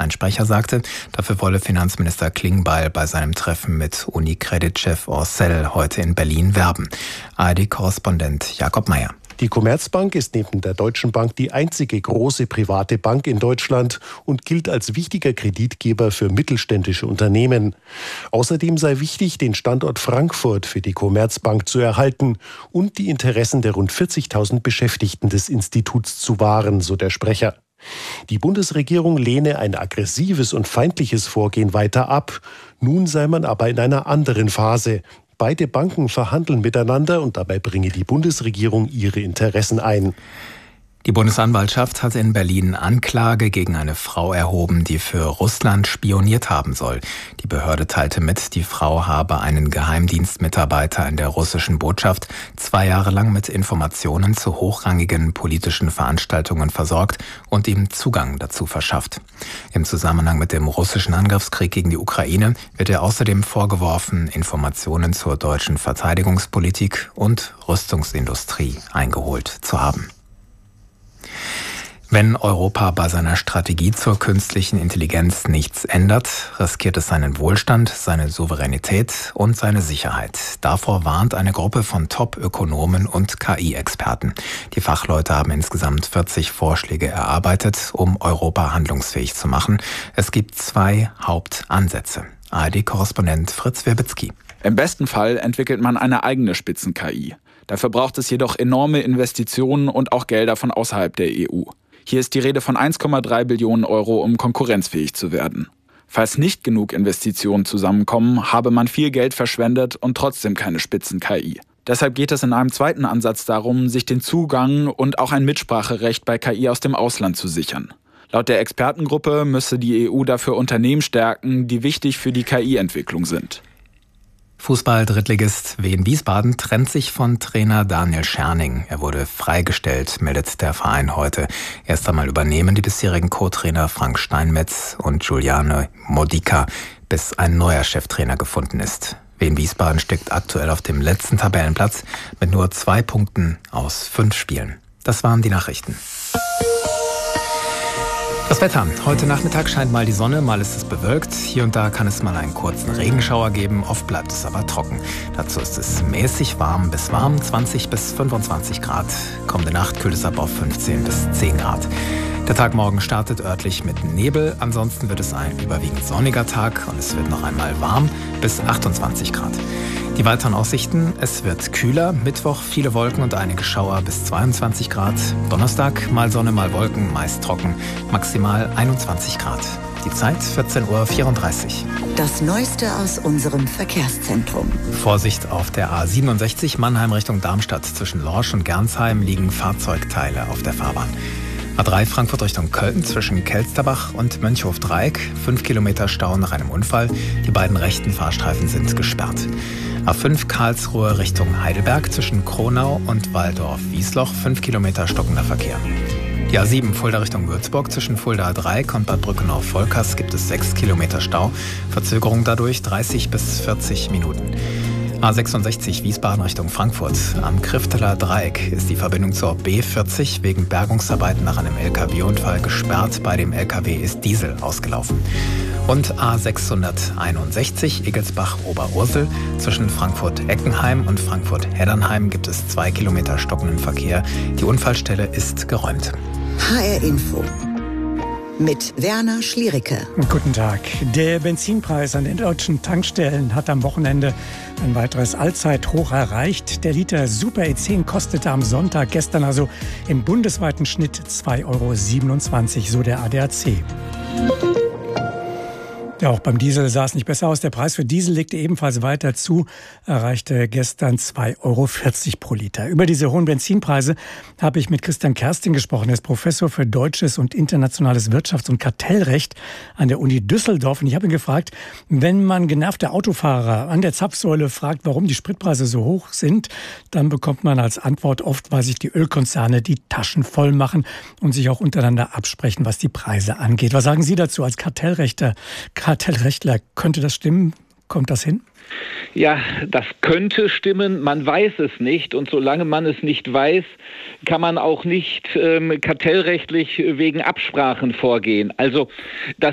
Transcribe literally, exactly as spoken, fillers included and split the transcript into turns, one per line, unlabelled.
Ein Sprecher sagte, dafür wolle Finanzminister Klingbeil bei seinem Treffen mit Unicredit-Chef Orcel heute in Berlin werben. A R D-Korrespondent Jakob Mayer.
Die Commerzbank ist neben der Deutschen Bank die einzige große private Bank in Deutschland und gilt als wichtiger Kreditgeber für mittelständische Unternehmen. Außerdem sei wichtig, den Standort Frankfurt für die Commerzbank zu erhalten und die Interessen der rund vierzigtausend Beschäftigten des Instituts zu wahren, so der Sprecher. Die Bundesregierung lehne ein aggressives und feindliches Vorgehen weiter ab. Nun sei man aber in einer anderen Phase. Beide Banken verhandeln miteinander und dabei bringe die Bundesregierung ihre Interessen ein.
Die Bundesanwaltschaft hat in Berlin Anklage gegen eine Frau erhoben, die für Russland spioniert haben soll. Die Behörde teilte mit, die Frau habe einen Geheimdienstmitarbeiter in der russischen Botschaft zwei Jahre lang mit Informationen zu hochrangigen politischen Veranstaltungen versorgt und ihm Zugang dazu verschafft. Im Zusammenhang mit dem russischen Angriffskrieg gegen die Ukraine wird ihr außerdem vorgeworfen, Informationen zur deutschen Verteidigungspolitik und Rüstungsindustrie eingeholt zu haben. Wenn Europa bei seiner Strategie zur künstlichen Intelligenz nichts ändert, riskiert es seinen Wohlstand, seine Souveränität und seine Sicherheit. Davor warnt eine Gruppe von Top-Ökonomen und K I-Experten. Die Fachleute haben insgesamt vierzig Vorschläge erarbeitet, um Europa handlungsfähig zu machen. Es gibt zwei Hauptansätze. A R D-Korrespondent Fritz Werbitzky.
Im besten Fall entwickelt man eine eigene Spitzen-K I. Dafür braucht es jedoch enorme Investitionen und auch Gelder von außerhalb der E U. Hier ist die Rede von eins Komma drei Billionen Euro, um konkurrenzfähig zu werden. Falls nicht genug Investitionen zusammenkommen, habe man viel Geld verschwendet und trotzdem keine Spitzen-K I. Deshalb geht es in einem zweiten Ansatz darum, sich den Zugang und auch ein Mitspracherecht bei K I aus dem Ausland zu sichern. Laut der Expertengruppe müsse die E U dafür Unternehmen stärken, die wichtig für die K I-Entwicklung sind.
Fußball-Drittligist Wien Wiesbaden trennt sich von Trainer Daniel Scherning. Er wurde freigestellt, meldet der Verein heute. Erst einmal übernehmen die bisherigen Co-Trainer Frank Steinmetz und Giuliano Modica, bis ein neuer Cheftrainer gefunden ist. Wien Wiesbaden steckt aktuell auf dem letzten Tabellenplatz mit nur zwei Punkten aus fünf Spielen. Das waren die Nachrichten. Das Wetter. Heute Nachmittag scheint mal die Sonne, mal ist es bewölkt. Hier und da kann es mal einen kurzen Regenschauer geben, oft bleibt es aber trocken. Dazu ist es mäßig warm bis warm, zwanzig bis fünfundzwanzig Grad. Kommende Nacht kühlt es ab auf fünfzehn bis zehn Grad. Der Tag morgen startet örtlich mit Nebel, ansonsten wird es ein überwiegend sonniger Tag und es wird noch einmal warm bis achtundzwanzig Grad. Die weiteren Aussichten: Es wird kühler, Mittwoch viele Wolken und einige Schauer bis zweiundzwanzig Grad. Donnerstag mal Sonne, mal Wolken, meist trocken, maximal einundzwanzig Grad. Die Zeit vierzehn Uhr vierunddreißig.
Das Neueste aus unserem Verkehrszentrum.
Vorsicht auf der A siebenundsechzig Mannheim Richtung Darmstadt. Zwischen Lorsch und Gernsheim liegen Fahrzeugteile auf der Fahrbahn. A drei Frankfurt Richtung Köln zwischen Kelsterbach und Mönchhof-Dreieck. Fünf Kilometer Stau nach einem Unfall. Die beiden rechten Fahrstreifen sind gesperrt. A fünf Karlsruhe Richtung Heidelberg zwischen Kronau und Waldorf-Wiesloch. Fünf Kilometer stockender Verkehr. Die A sieben Fulda Richtung Würzburg zwischen Fulda Dreieck und Bad Brückenau-Volkers gibt es sechs Kilometer Stau. Verzögerung dadurch dreißig bis vierzig Minuten. A sechsundsechzig Wiesbaden Richtung Frankfurt. Am Krifteler Dreieck ist die Verbindung zur B vierzig wegen Bergungsarbeiten nach einem L K W-Unfall gesperrt. Bei dem L K W ist Diesel ausgelaufen. Und A sechshunderteinundsechzig Egelsbach-Oberursel. Zwischen Frankfurt-Eckenheim und Frankfurt-Heddernheim gibt es zwei Kilometer stockenden Verkehr. Die Unfallstelle ist geräumt.
H R Info mit Werner Schliericke.
Guten Tag. Der Benzinpreis an den deutschen Tankstellen hat am Wochenende ein weiteres Allzeithoch erreicht. Der Liter Super E zehn kostete am Sonntag gestern also im bundesweiten Schnitt zwei Euro siebenundzwanzig, so der A D A C. Ja, auch beim Diesel sah es nicht besser aus. Der Preis für Diesel legte ebenfalls weiter zu, erreichte gestern zwei Euro vierzig pro Liter. Über diese hohen Benzinpreise habe ich mit Christian Kersting gesprochen. Er ist Professor für deutsches und internationales Wirtschafts- und Kartellrecht an der Uni Düsseldorf. Und ich habe ihn gefragt, wenn man genervte Autofahrer an der Zapfsäule fragt, warum die Spritpreise so hoch sind, dann bekommt man als Antwort oft, weil sich die Ölkonzerne die Taschen voll machen und sich auch untereinander absprechen, was die Preise angeht. Was sagen Sie dazu als Kartellrechter? Kartellrechtler, könnte das stimmen? Kommt das hin?
Ja, das könnte stimmen, man weiß es nicht und solange man es nicht weiß, kann man auch nicht ähm, kartellrechtlich wegen Absprachen vorgehen. Also das